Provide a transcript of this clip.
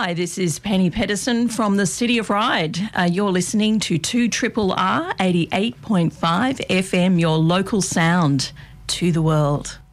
Hi, this is Penny Pedersen from the City of Ryde. You're listening to 2RRR 88.5 FM, your local sound to the world.